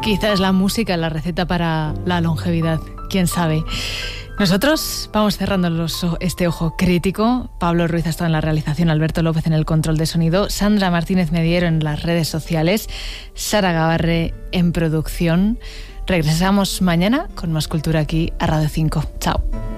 Quizás la música, la receta para la longevidad, quién sabe. Nosotros vamos cerrando este ojo crítico. Pablo Ruiz ha estado en la realización, Alberto López en el control de sonido, Sandra Martínez Mediero en las redes sociales, Sara Gabarre en producción. Regresamos mañana con más cultura aquí a Radio 5. Chao.